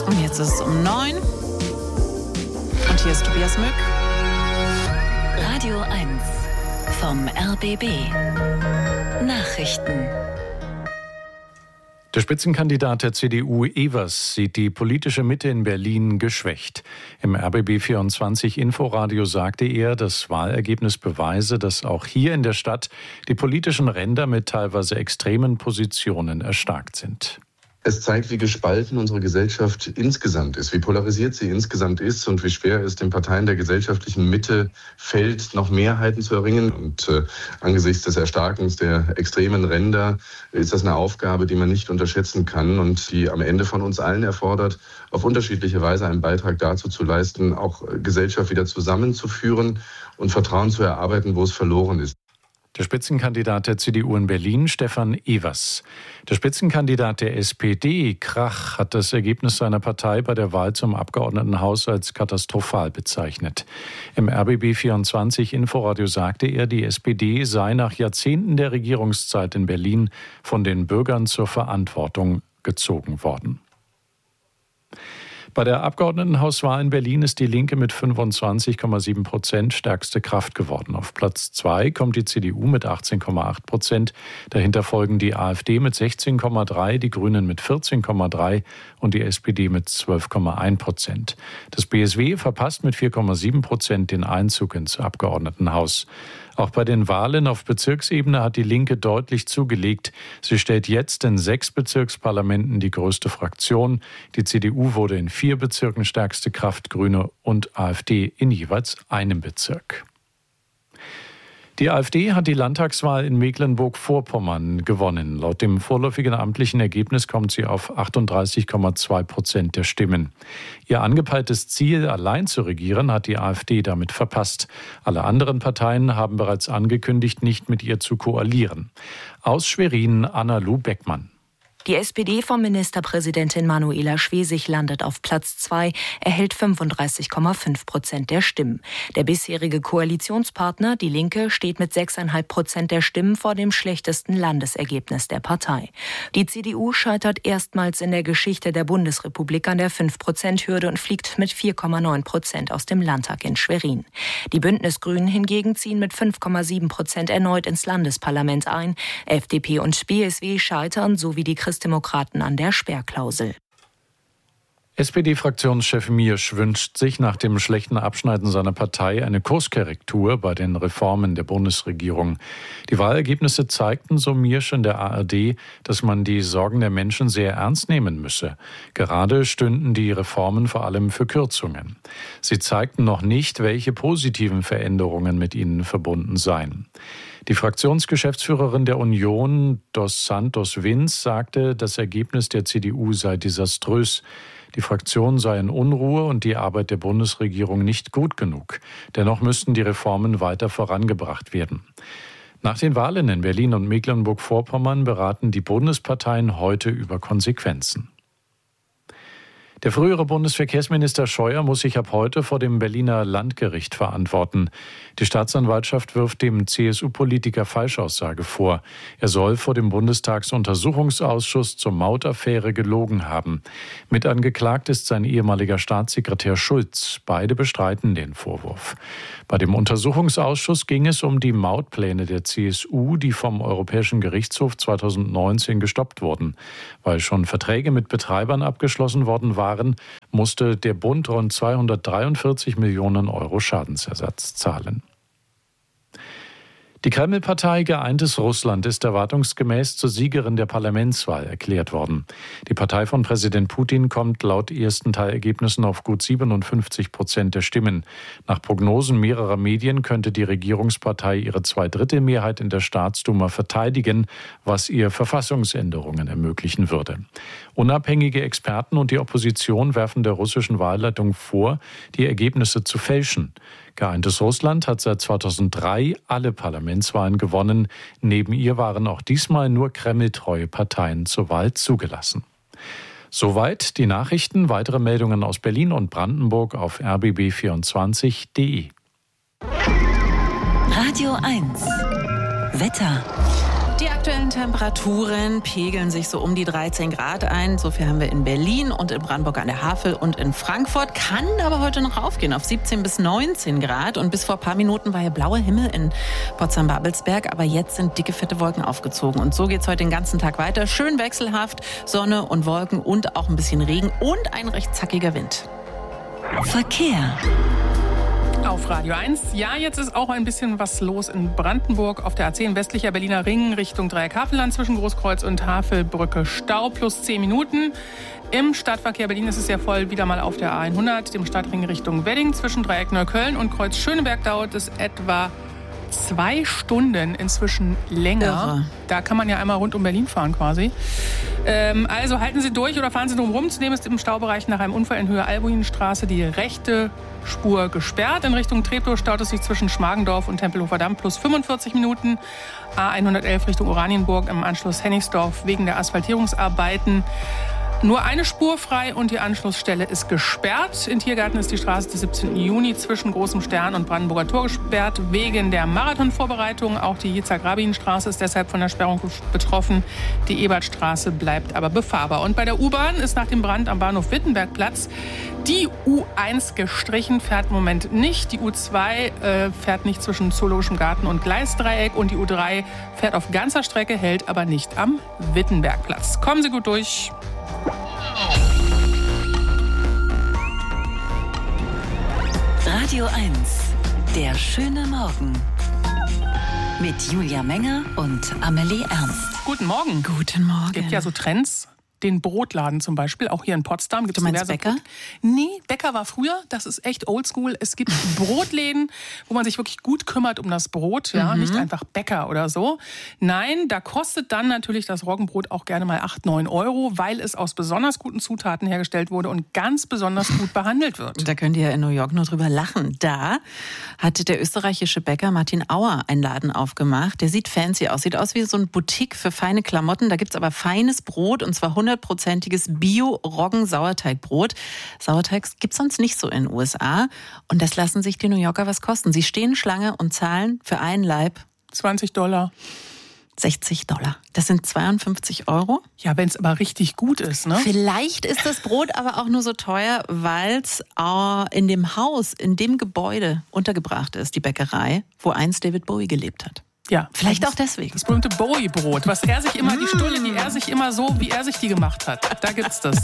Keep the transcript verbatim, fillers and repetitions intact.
Und jetzt ist es um neun. Und hier ist Tobias Mück. Radio eins vom R B B. Nachrichten. Der Spitzenkandidat der C D U, Evers, sieht die politische Mitte in Berlin geschwächt. Im R B B vierundzwanzig Inforadio sagte er, das Wahlergebnis beweise, dass auch hier in der Stadt die politischen Ränder mit teilweise extremen Positionen erstarkt sind. Es zeigt, wie gespalten unsere Gesellschaft insgesamt ist, wie polarisiert sie insgesamt ist und wie schwer es den Parteien der gesellschaftlichen Mitte fällt, noch Mehrheiten zu erringen. Und äh, angesichts des Erstarkens der extremen Ränder ist das eine Aufgabe, die man nicht unterschätzen kann und die am Ende von uns allen erfordert, auf unterschiedliche Weise einen Beitrag dazu zu leisten, auch Gesellschaft wieder zusammenzuführen und Vertrauen zu erarbeiten, wo es verloren ist. Der Spitzenkandidat der C D U in Berlin, Stefan Evers. Der Spitzenkandidat der S P D, Krach, hat das Ergebnis seiner Partei bei der Wahl zum Abgeordnetenhaus als katastrophal bezeichnet. Im R B B vierundzwanzig Inforadio sagte er, die S P D sei nach Jahrzehnten der Regierungszeit in Berlin von den Bürgern zur Verantwortung gezogen worden. Bei der Abgeordnetenhauswahl in Berlin ist die Linke mit fünfundzwanzig Komma sieben Prozent stärkste Kraft geworden. Auf Platz zwei kommt die C D U mit achtzehn Komma acht Prozent. Dahinter folgen die AfD mit sechzehn Komma drei, die Grünen mit vierzehn Komma drei und die S P D mit zwölf Komma eins Prozent. Das B S W verpasst mit vier Komma sieben Prozent den Einzug ins Abgeordnetenhaus. Auch bei den Wahlen auf Bezirksebene hat die Linke deutlich zugelegt. Sie stellt jetzt in sechs Bezirksparlamenten die größte Fraktion. Die C D U wurde in vier Bezirken stärkste Kraft, Grüne und AfD in jeweils einem Bezirk. Die AfD hat die Landtagswahl in Mecklenburg-Vorpommern gewonnen. Laut dem vorläufigen amtlichen Ergebnis kommt sie auf achtunddreißig Komma zwei Prozent der Stimmen. Ihr angepeiltes Ziel, allein zu regieren, hat die AfD damit verpasst. Alle anderen Parteien haben bereits angekündigt, nicht mit ihr zu koalieren. Aus Schwerin, Anna-Lu Beckmann. Die S P D von Ministerpräsidentin Manuela Schwesig landet auf Platz zwei, erhält fünfunddreißig Komma fünf Prozent der Stimmen. Der bisherige Koalitionspartner, die Linke, steht mit sechs Komma fünf Prozent der Stimmen vor dem schlechtesten Landesergebnis der Partei. Die C D U scheitert erstmals in der Geschichte der Bundesrepublik an der fünf Prozent Hürde und fliegt mit vier Komma neun Prozent aus dem Landtag in Schwerin. Die Bündnisgrünen hingegen ziehen mit fünf Komma sieben Prozent erneut ins Landesparlament ein. F D P und B S W scheitern, sowie die Christdemokraten an der Sperrklausel. S P D-Fraktionschef Miersch wünscht sich nach dem schlechten Abschneiden seiner Partei eine Kurskorrektur bei den Reformen der Bundesregierung. Die Wahlergebnisse zeigten, so Miersch in der A R D, dass man die Sorgen der Menschen sehr ernst nehmen müsse. Gerade stünden die Reformen vor allem für Kürzungen. Sie zeigten noch nicht, welche positiven Veränderungen mit ihnen verbunden seien. Die Fraktionsgeschäftsführerin der Union, Dos Santos Vins, sagte, das Ergebnis der C D U sei desaströs. Die Fraktion sei in Unruhe und die Arbeit der Bundesregierung nicht gut genug. Dennoch müssten die Reformen weiter vorangebracht werden. Nach den Wahlen in Berlin und Mecklenburg-Vorpommern beraten die Bundesparteien heute über Konsequenzen. Der frühere Bundesverkehrsminister Scheuer muss sich ab heute vor dem Berliner Landgericht verantworten. Die Staatsanwaltschaft wirft dem C S U-Politiker Falschaussage vor. Er soll vor dem Bundestagsuntersuchungsausschuss zur Mautaffäre gelogen haben. Mit angeklagt ist sein ehemaliger Staatssekretär Schulz. Beide bestreiten den Vorwurf. Bei dem Untersuchungsausschuss ging es um die Mautpläne der C S U, die vom Europäischen Gerichtshof zweitausendneunzehn gestoppt wurden. Weil schon Verträge mit Betreibern abgeschlossen worden waren, musste der Bund rund zweihundertdreiundvierzig Millionen Euro Schadensersatz zahlen. Die Kreml-Partei Geeintes Russland ist erwartungsgemäß zur Siegerin der Parlamentswahl erklärt worden. Die Partei von Präsident Putin kommt laut ersten Teilergebnissen auf gut siebenundfünfzig Prozent der Stimmen. Nach Prognosen mehrerer Medien könnte die Regierungspartei ihre Zweidrittelmehrheit in der Staatsduma verteidigen, was ihr Verfassungsänderungen ermöglichen würde. Unabhängige Experten und die Opposition werfen der russischen Wahlleitung vor, die Ergebnisse zu fälschen. Geeintes Russland hat seit zweitausenddrei alle Parlamentswahlen gewonnen. Neben ihr waren auch diesmal nur kremltreue Parteien zur Wahl zugelassen. Soweit die Nachrichten. Weitere Meldungen aus Berlin und Brandenburg auf r b b vierundzwanzig punkt d e. Radio eins. Wetter. Die aktuellen Temperaturen pegeln sich so um die dreizehn Grad ein. So viel haben wir in Berlin und in Brandenburg an der Havel und in Frankfurt. Kann aber heute noch raufgehen auf siebzehn bis neunzehn Grad. Und bis vor ein paar Minuten war hier blauer Himmel in Potsdam-Babelsberg. Aber jetzt sind dicke, fette Wolken aufgezogen. Und so geht es heute den ganzen Tag weiter. Schön wechselhaft, Sonne und Wolken und auch ein bisschen Regen und ein recht zackiger Wind. Verkehr. Auf Radio eins. Ja, jetzt ist auch ein bisschen was los in Brandenburg auf der A zehn westlicher Berliner Ring Richtung Dreieck-Havelland zwischen Großkreuz und Havelbrücke Stau plus zehn Minuten. Im Stadtverkehr Berlin ist es sehr voll, wieder mal auf der A hundert, dem Stadtring Richtung Wedding zwischen Dreieck Neukölln und Kreuz Schöneberg dauert es etwa zwei Stunden, inzwischen länger. Irre. Da kann man ja einmal rund um Berlin fahren quasi. Ähm, also halten Sie durch oder fahren Sie drum rum. Zudem ist im Staubereich nach einem Unfall in Höhe Albuinstraße die rechte Spur gesperrt. In Richtung Treptow staut es sich zwischen Schmargendorf und Tempelhofer Damm plus fünfundvierzig Minuten. A hundertelf Richtung Oranienburg im Anschluss Hennigsdorf wegen der Asphaltierungsarbeiten. Nur eine Spur frei und die Anschlussstelle ist gesperrt. In Tiergarten ist die Straße des siebzehnten Juni zwischen Großem Stern und Brandenburger Tor gesperrt wegen der Marathonvorbereitung. Auch die Yitzhak-Rabin-Straße ist deshalb von der Sperrung betroffen. Die Ebertstraße bleibt aber befahrbar. Und bei der U-Bahn ist nach dem Brand am Bahnhof Wittenbergplatz die U eins gestrichen, fährt im Moment nicht. Die U zwei äh, fährt nicht zwischen Zoologischem Garten und Gleisdreieck. Und die U drei fährt auf ganzer Strecke, hält aber nicht am Wittenbergplatz. Kommen Sie gut durch. Radio eins. Der schöne Morgen. Mit Julia Menger und Amelie Ernst. Guten Morgen. Guten Morgen. Es gibt ja so Trends. Den Brotladen zum Beispiel, auch hier in Potsdam. Gibt's Du meinst diverse Bäcker? Brot- Nee, Bäcker war früher, das ist echt oldschool. Es gibt Brotläden, wo man sich wirklich gut kümmert um das Brot, ja, Mhm. nicht einfach Bäcker oder so. Nein, da kostet dann natürlich das Roggenbrot auch gerne mal acht, neun Euro, weil es aus besonders guten Zutaten hergestellt wurde und ganz besonders gut behandelt wird. Da könnt ihr ja in New York nur drüber lachen. Da hatte der österreichische Bäcker Martin Auer einen Laden aufgemacht. Der sieht fancy aus. Sieht aus wie so ein Boutique für feine Klamotten. Da gibt's aber feines Brot und zwar hundertprozentiges Bio-Roggen-Sauerteigbrot. Sauerteig gibt's sonst nicht so in den U S A. Und das lassen sich die New Yorker was kosten. Sie stehen Schlange und zahlen für einen Laib zwanzig Dollar. sechzig Dollar. Das sind zweiundfünfzig Euro. Ja, wenn es aber richtig gut ist, ne? Vielleicht ist das Brot aber auch nur so teuer, weil es in dem Haus, in dem Gebäude untergebracht ist, die Bäckerei, wo einst David Bowie gelebt hat. Ja. Vielleicht auch deswegen. Das berühmte Bowie-Brot, was er sich immer, die Stulle, die er sich immer so, wie er sich die gemacht hat. Da gibt's das.